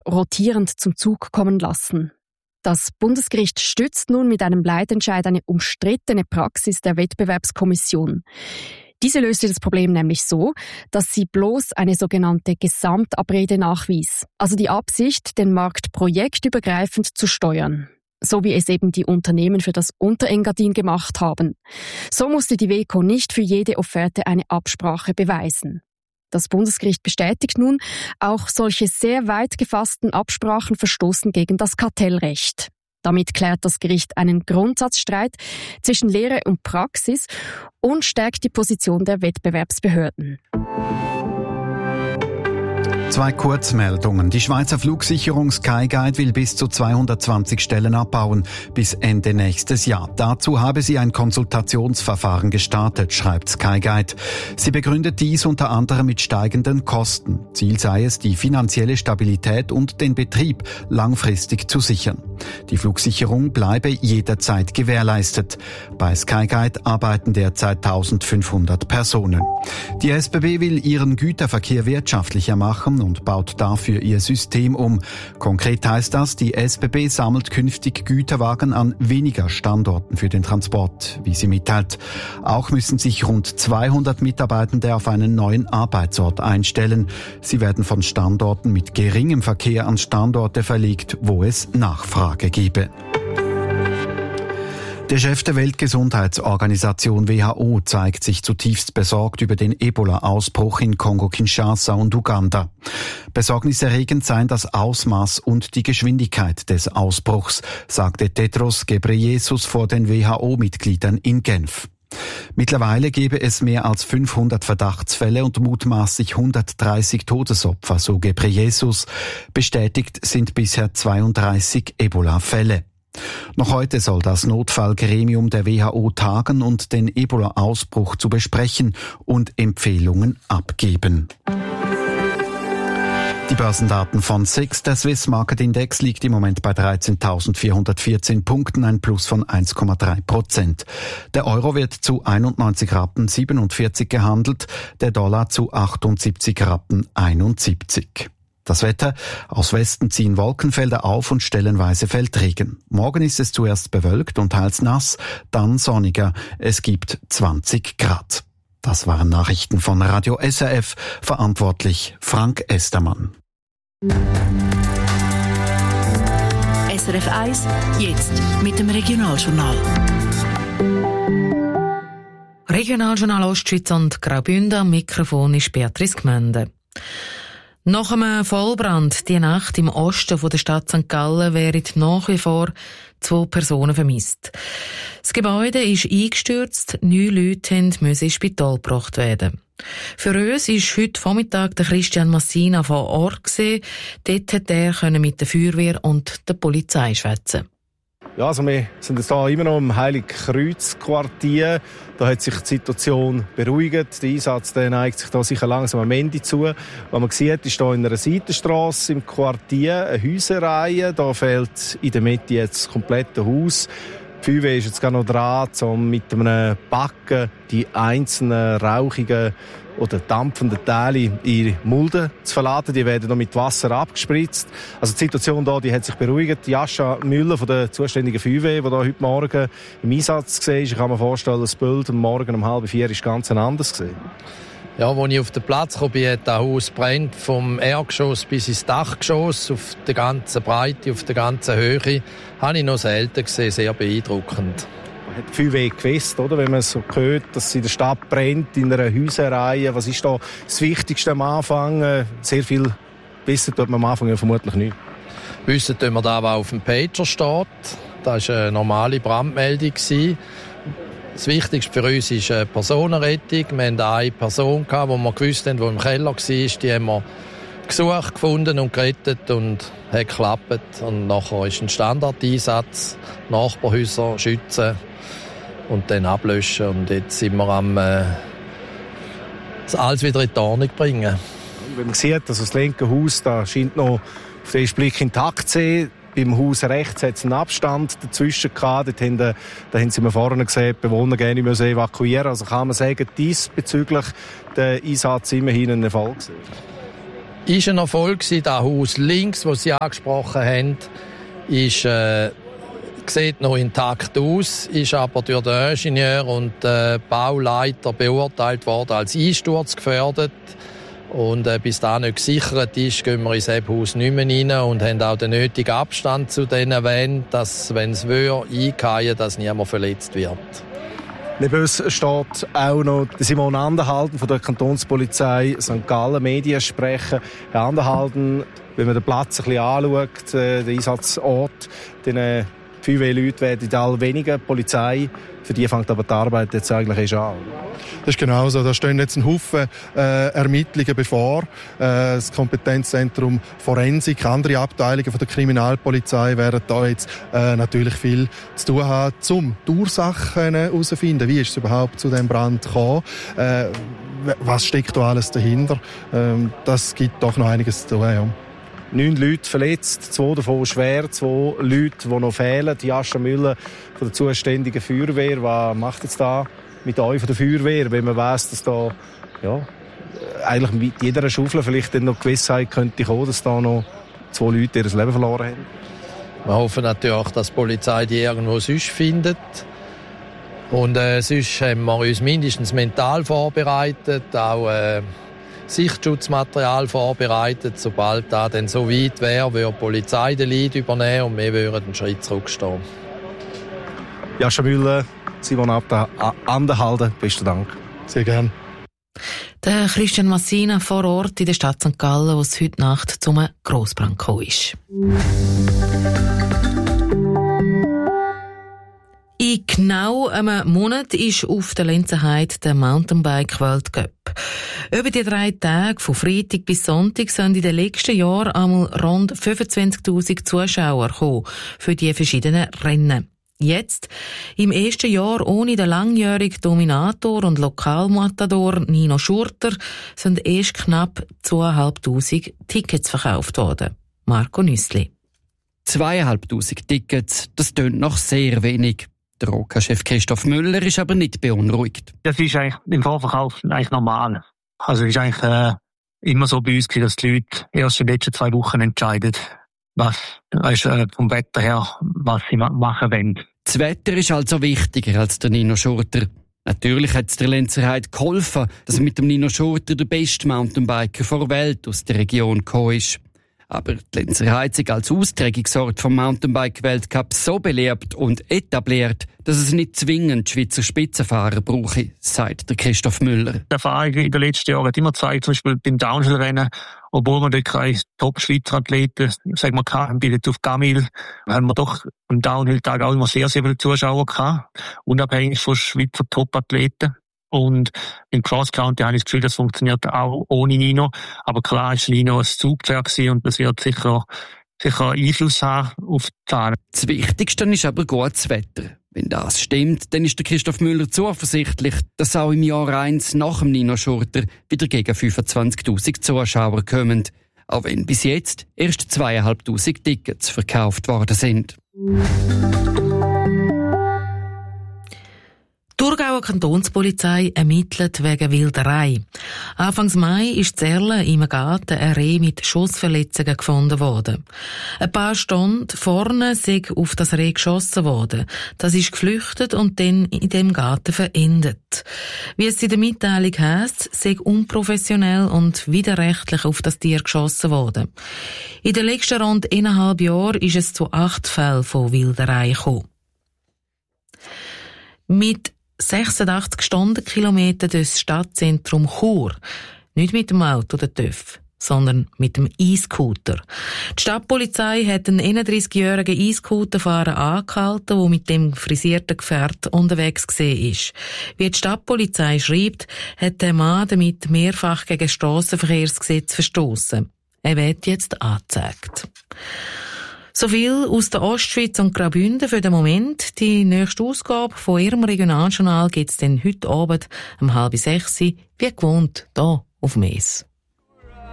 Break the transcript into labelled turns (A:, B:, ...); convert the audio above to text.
A: rotierend zum Zug kommen lassen. Das Bundesgericht stützt nun mit einem Leitentscheid eine umstrittene Praxis der Wettbewerbskommission. Diese löste das Problem nämlich so, dass sie bloß eine sogenannte Gesamtabrede nachwies, also die Absicht, den Markt projektübergreifend zu steuern. So wie es eben die Unternehmen für das Unterengadin gemacht haben. So musste die WEKO nicht für jede Offerte eine Absprache beweisen. Das Bundesgericht bestätigt nun, auch solche sehr weit gefassten Absprachen verstoßen gegen das Kartellrecht. Damit klärt das Gericht einen Grundsatzstreit zwischen Lehre und Praxis und stärkt die Position der Wettbewerbsbehörden.
B: 2 Kurzmeldungen. Die Schweizer Flugsicherung Skyguide will bis zu 220 Stellen abbauen bis Ende nächstes Jahr. Dazu habe sie ein Konsultationsverfahren gestartet, schreibt Skyguide. Sie begründet dies unter anderem mit steigenden Kosten. Ziel sei es, die finanzielle Stabilität und den Betrieb langfristig zu sichern. Die Flugsicherung bleibe jederzeit gewährleistet. Bei Skyguide arbeiten derzeit 1500 Personen. Die SBB will ihren Güterverkehr wirtschaftlicher machen und baut dafür ihr System um. Konkret heißt das, die SBB sammelt künftig Güterwagen an weniger Standorten für den Transport, wie sie mitteilt. Auch müssen sich rund 200 Mitarbeitende auf einen neuen Arbeitsort einstellen. Sie werden von Standorten mit geringem Verkehr an Standorte verlegt, wo es Nachfrage gebe. Der Chef der Weltgesundheitsorganisation WHO zeigt sich zutiefst besorgt über den Ebola-Ausbruch in Kongo-Kinshasa und Uganda. Besorgniserregend seien das Ausmaß und die Geschwindigkeit des Ausbruchs, sagte Tedros Ghebreyesus vor den WHO-Mitgliedern in Genf. Mittlerweile gebe es mehr als 500 Verdachtsfälle und mutmaßlich 130 Todesopfer, so Ghebreyesus. Bestätigt sind bisher 32 Ebola-Fälle. Noch heute soll das Notfallgremium der WHO tagen und den Ebola-Ausbruch zu besprechen und Empfehlungen abgeben. Die Börsendaten von SIX, der Swiss Market Index, liegt im Moment bei 13.414 Punkten, ein Plus von 1,3%. Der Euro wird zu 91,47 Rappen gehandelt, der Dollar zu 78,71 Rappen. Das Wetter: aus Westen ziehen Wolkenfelder auf und stellenweise fällt Regen. Morgen ist es zuerst bewölkt und teils nass, dann sonniger. Es gibt 20 Grad. Das waren Nachrichten von Radio SRF, verantwortlich Frank Estermann.
C: SRF 1, jetzt mit dem Regionaljournal. Regionaljournal Ostschweiz und Graubünden, am Mikrofon ist Beatrice Gmende. Nach einem Vollbrand die Nacht im Osten der Stadt St. Gallen wären nach wie vor 2 Personen vermisst. Das Gebäude ist eingestürzt, 9 Leute mussten ins Spital gebracht werden. Für uns ist heute Vormittag der Christian Massina vor Ort gewesen. Dort konnte er mit der Feuerwehr und der Polizei schwätzen.
D: Ja, also wir sind jetzt hier immer noch im Heiligkreuz-Quartier. Da hat sich die Situation beruhigt. Der Einsatz neigt sich da sicher langsam am Ende zu. Was man sieht, ist hier in einer Seitenstrasse im Quartier eine Häuserreihe. Da fehlt in der Mitte jetzt das komplette Haus. Die Feuerwehr ist jetzt gerade noch dran, um mit einem Backen die einzelnen rauchigen oder dampfenden Teile in ihre Mulden zu verladen. Die werden noch mit Wasser abgespritzt. Also die Situation hier, die hat sich beruhigt. Jascha Müller von der zuständigen Feuerwehr, die hier heute Morgen im Einsatz war, ich kann mir vorstellen, das Bild am Morgen um 3:30 ist ganz anders gewesen.
E: Ja, als ich auf den Platz kam, hat das Haus brennt, vom Erdgeschoss bis ins Dachgeschoss, auf der ganzen Breite, auf der ganzen Höhe. Habe ich noch selten gesehen, sehr beeindruckend.
D: Man hat die Feuerwehr gewusst, oder? Wenn man so hört, dass es in der Stadt brennt, in einer Häuserreihe. Was ist da das Wichtigste am Anfang? Sehr viel wissen tut man am Anfang ja vermutlich nicht.
E: Wissen tun wir da, was auf dem Pager steht. Das war eine normale Brandmeldung. Das Wichtigste für uns ist eine Personenrettung. Wir hatten eine Person, die wir gewusst haben, die im Keller war. Die haben wir gesucht, gefunden und gerettet und hat geklappt. Und nachher ist ein Standardeinsatz, Nachbarhäuser schützen und dann ablöschen. Und jetzt sind wir am das alles wieder in die Ordnung bringen.
D: Wenn man sieht, dass das linke Haus da scheint noch auf den ersten Blick intakt zu sein. Beim Haus rechts hat es einen Abstand dazwischen gehabt. Da haben Sie mir vorne gesehen, die Bewohner gerne müssen evakuieren. Also kann man sagen, diesbezüglich der Einsatz immerhin ein Erfolg gewesen?
E: Ist ein Erfolg gewesen. Das Haus links, das Sie angesprochen haben, ist, sieht noch intakt aus, ist aber durch den Ingenieur und den Bauleiter beurteilt worden als einsturzgefährdet. Und bis da nicht gesichert ist, gehen wir ins Haus nicht mehr rein und haben auch den nötigen Abstand zu diesen Wänden, dass, wenn es eingehen, dass niemand verletzt wird.
D: Neben uns steht auch noch Simon Anderhalden von der Kantonspolizei St. Gallen, Mediensprecher. Herr Anderhalden, wenn man den Platz ein bisschen anschaut, den Einsatzort, dann Feuerwehrleute werden all weniger, die Polizei, für die fängt aber die Arbeit jetzt eigentlich erst an.
F: Das ist genau so. Da stehen jetzt ein Haufen Ermittlungen bevor. Das Kompetenzzentrum Forensik, andere Abteilungen von der Kriminalpolizei werden da jetzt natürlich viel zu tun haben, um die Ursachen herauszufinden. Wie ist es überhaupt zu diesem Brand gekommen? Was steckt da alles dahinter? Das gibt doch noch einiges zu tun, ja.
D: 9 Leute verletzt, 2 davon schwer, 2 Leute, die noch fehlen. Die Jascha Müller von der zuständigen Feuerwehr. Was macht jetzt da mit euch von der Feuerwehr, wenn man weiss, dass da eigentlich mit jeder Schaufel vielleicht dann noch Gewissheit könnte kommen, dass da noch 2 Leute ihr Leben verloren haben?
E: Wir hoffen natürlich, dass die Polizei die irgendwo sonst findet. Und sonst haben wir uns mindestens mental vorbereitet, auch Sichtschutzmaterial vorbereitet. Sobald da dann so weit wäre, würde die Polizei den Lead übernehmen und wir würden einen Schritt zurückstehen.
D: Jascha Müller, Simon Anderhalden, besten Dank.
F: Sehr gern.
C: Der Christian Massina vor Ort in der Stadt St. Gallen, wo es heute Nacht zum Grossbrand gekommen ist. In genau einem Monat ist auf der Lenzerheide der Mountainbike World Cup. Über die 3 Tage, von Freitag bis Sonntag, sind in den letzten Jahren einmal rund 25.000 Zuschauer gekommen für die verschiedenen Rennen. Jetzt, im ersten Jahr ohne den langjährigen Dominator und Lokalmatador Nino Schurter, sind erst knapp 2'500 Tickets verkauft worden. Marco Nüssli.
G: 2'500 Tickets, das tönt noch sehr wenig. Der OK-Chef Christoph Müller ist aber nicht beunruhigt.
H: Das ist eigentlich im Vorverkauf eigentlich normal. Also es ist eigentlich immer so bei uns, dass die Leute erst in den letzten 2 Wochen entscheiden, was vom Wetter her, was sie machen wollen.
G: Das Wetter ist also wichtiger als der Nino Schurter. Natürlich hat es der Lenzerheide geholfen, dass mit dem Nino Schurter der beste Mountainbiker der Welt aus der Region gekommen ist. Aber die Lenzerheide ist als Austragungsort vom Mountainbike-Weltcup so beliebt und etabliert, dass es nicht zwingend Schweizer Spitzenfahrer brauche, sagt der Christoph Müller. Die
H: Erfahrung in den letzten Jahren hat immer gezeigt, zum Beispiel beim Downhill-Rennen, obwohl wir dort keine Top-Schweizer Athleten, sagen wir, hatten, bildet auf Gamil, haben wir doch am Downhill-Tag auch immer sehr, sehr viele Zuschauer gehabt, unabhängig von Schweizer Top-Athleten. Und im Cross Country habe ich das Gefühl, das funktioniert auch ohne Nino. Aber klar ist Nino ein Zugpferd gewesen und das wird sicher Einfluss haben auf die Zahlen.
G: Das Wichtigste ist aber gutes Wetter. Wenn das stimmt, dann ist der Christoph Müller zuversichtlich, dass auch im Jahr 1 nach dem Nino Schurter wieder gegen 25.000 Zuschauer kommen. Auch wenn bis jetzt erst 2'500 Tickets verkauft worden sind.
C: Die Thurgauer Kantonspolizei ermittelt wegen Wilderei. Anfangs Mai ist in Erlen im Garten ein Reh mit Schussverletzungen gefunden worden. Ein paar Stunden vorne sei auf das Reh geschossen worden. Das ist geflüchtet und dann in dem Garten verendet. Wie es in der Mitteilung heisst, sei unprofessionell und widerrechtlich auf das Tier geschossen worden. In den letzten rund 1,5 Jahren ist es zu 8 Fällen von Wilderei gekommen. Mit 86 Stundenkilometer durchs Stadtzentrum Chur. Nicht mit dem Auto oder TÜV, sondern mit dem E-Scooter. Die Stadtpolizei hat einen 31-jährigen E-Scooterfahrer angehalten, der mit dem frisierten Gefährt unterwegs gewesen ist. Wie die Stadtpolizei schreibt, hat der Mann damit mehrfach gegen das Strassenverkehrsgesetz verstoßen. Er wird jetzt angezeigt. So viel aus der Ostschweiz und Graubünden für den Moment. Die nächste Ausgabe von Ihrem Regionaljournal gibt es dann heute Abend um 5:30, wie gewohnt, hier auf MES.